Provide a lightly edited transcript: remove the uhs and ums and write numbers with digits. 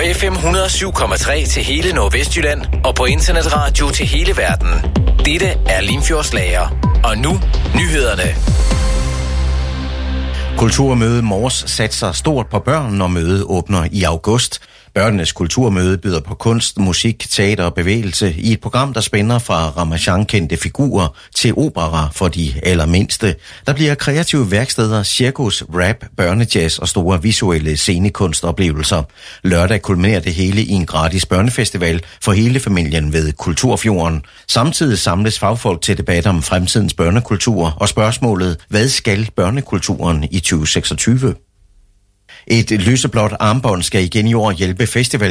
På FM 107,3 til hele Nordvestjylland og på internetradio til hele verden. Dette er Limfjords Lager. Og nu nyhederne. Kulturmøde Mors satser stort på børn, når mødet åbner i august. Børnenes kulturmøde byder på kunst, musik, teater og bevægelse i et program, der spænder fra Ramachan-kendte figurer til opera for de allermindste. Der bliver kreative værksteder, cirkus, rap, børnejazz og store visuelle scenekunstoplevelser. Lørdag kulminerer det hele i en gratis børnefestival for hele familien ved Kulturfjorden. Samtidig samles fagfolk til debat om fremtidens børnekultur og spørgsmålet, hvad skal børnekulturen i 2026? Et lyseblåt armbånd skal igen i år hjælpe festival